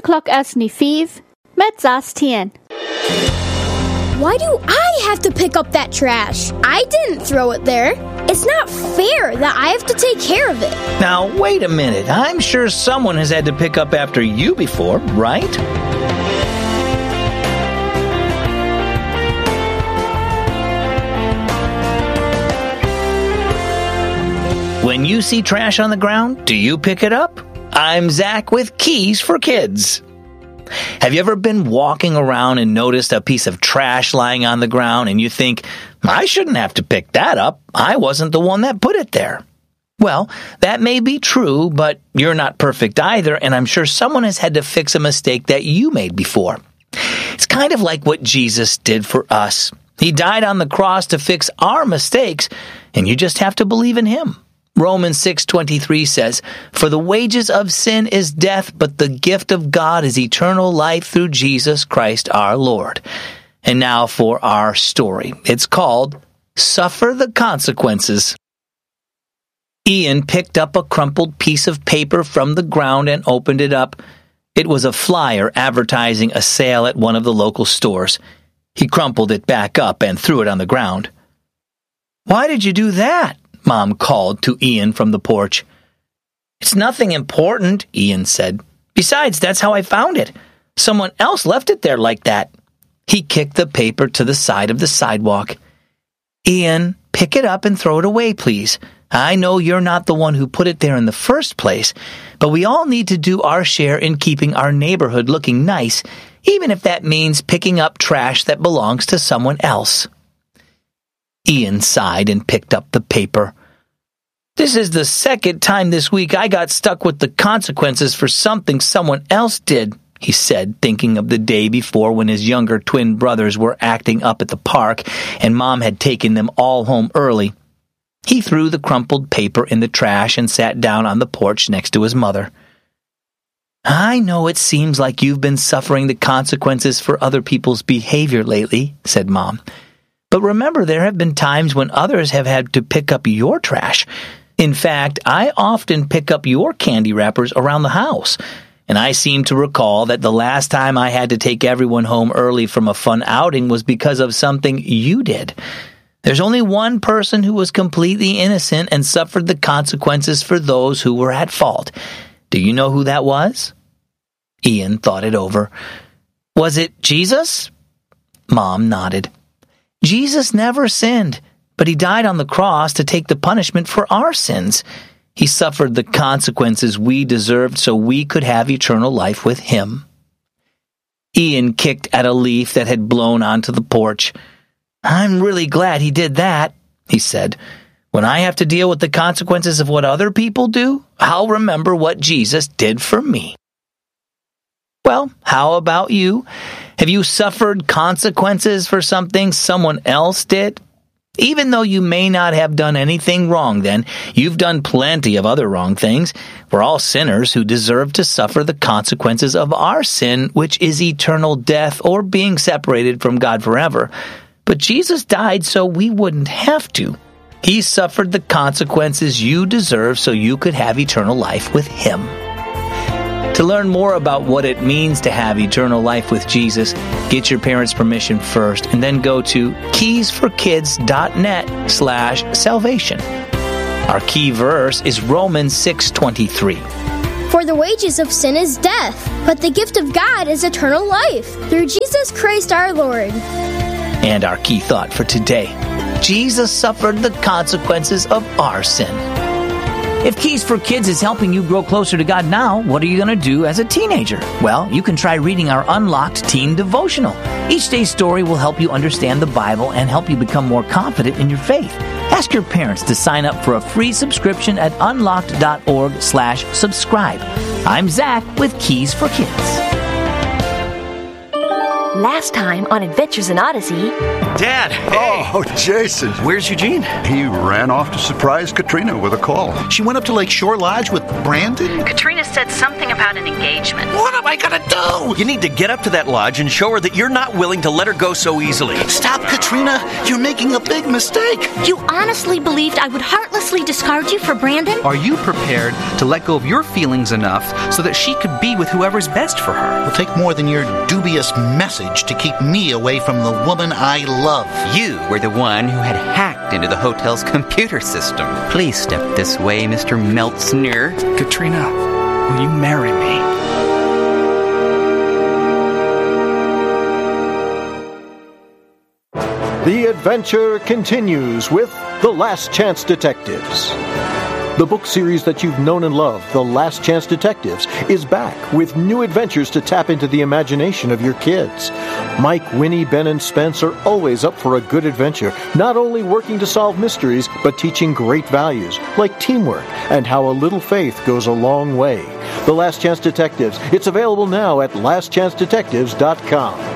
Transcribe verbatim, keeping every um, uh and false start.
the clock as ni fiv, met zas tien. Why do I have to pick up that trash? I didn't throw it there. It's not fair that I have to take care of it. Now, wait a minute. I'm sure someone has had to pick up after you before, right? When you see trash on the ground, do you pick it up? I'm Zach with Keys for Kids. Have you ever been walking around and noticed a piece of trash lying on the ground and you think, I shouldn't have to pick that up. I wasn't the one that put it there. Well, that may be true, but you're not perfect either, and I'm sure someone has had to fix a mistake that you made before. It's kind of like what Jesus did for us. He died on the cross to fix our mistakes, and you just have to believe in him. Romans six twenty-three says, "For the wages of sin is death, but the gift of God is eternal life through Jesus Christ our Lord." And now for our story. It's called Suffer the Consequences. Ian picked up a crumpled piece of paper from the ground and opened it up. It was a flyer advertising a sale at one of the local stores. He crumpled it back up and threw it on the ground. "Why did you do that?" Mom called to Ian from the porch. "It's nothing important," Ian said. "Besides, that's how I found it. Someone else left it there like that." He kicked the paper to the side of the sidewalk. "Ian, pick it up and throw it away, please. I know you're not the one who put it there in the first place, but we all need to do our share in keeping our neighborhood looking nice, even if that means picking up trash that belongs to someone else." Ian sighed and picked up the paper. "This is the second time this week I got stuck with the consequences for something someone else did," he said, thinking of the day before when his younger twin brothers were acting up at the park and Mom had taken them all home early. He threw the crumpled paper in the trash and sat down on the porch next to his mother. "I know it seems like you've been suffering the consequences for other people's behavior lately," said Mom. "But remember, there have been times when others have had to pick up your trash. In fact, I often pick up your candy wrappers around the house. And I seem to recall that the last time I had to take everyone home early from a fun outing was because of something you did. There's only one person who was completely innocent and suffered the consequences for those who were at fault. Do you know who that was?" Ian thought it over. "Was it Jesus?" Mom nodded. "Jesus never sinned, but he died on the cross to take the punishment for our sins. He suffered the consequences we deserved so we could have eternal life with him." Ian kicked at a leaf that had blown onto the porch. "I'm really glad he did that," he said. "When I have to deal with the consequences of what other people do, I'll remember what Jesus did for me." Well, how about you? Have you suffered consequences for something someone else did? Even though you may not have done anything wrong then, you've done plenty of other wrong things. We're all sinners who deserve to suffer the consequences of our sin, which is eternal death or being separated from God forever. But Jesus died so we wouldn't have to. He suffered the consequences you deserve so you could have eternal life with him. To learn more about what it means to have eternal life with Jesus, get your parents' permission first and then go to keysforkids.net slash salvation. Our key verse is Romans six twenty-three. "For the wages of sin is death, but the gift of God is eternal life through Jesus Christ our Lord." And our key thought for today: Jesus suffered the consequences of our sin. If Keys for Kids is helping you grow closer to God now, what are you going to do as a teenager? Well, you can try reading our Unlocked Teen Devotional. Each day's story will help you understand the Bible and help you become more confident in your faith. Ask your parents to sign up for a free subscription at unlocked.org slash subscribe. I'm Zach with Keys for Kids. last time on Adventures in Odyssey. Dad! Hey! Oh, Jason. Where's Eugene? He ran off to surprise Katrina with a call. She went up to Lake Shore Lodge with Brandon? Katrina said something about an engagement. What am I gonna do? You need to get up to that lodge and show her that you're not willing to let her go so easily. Stop, Katrina. You're making a big mistake. You honestly believed I would heartlessly discard you for Brandon? Are you prepared to let go of your feelings enough so that she could be with whoever's best for her? It'll take more than your dubious message to keep me away from the woman I love. You were the one who had hacked into the hotel's computer system. Please step this way, Mister Meltzner. Katrina, will you marry me? The adventure continues with The Last Chance Detectives. The book series that you've known and loved, The Last Chance Detectives, is back with new adventures to tap into the imagination of your kids. Mike, Winnie, Ben, and Spence are always up for a good adventure, not only working to solve mysteries, but teaching great values, like teamwork and how a little faith goes a long way. The Last Chance Detectives, it's available now at last chance detectives dot com.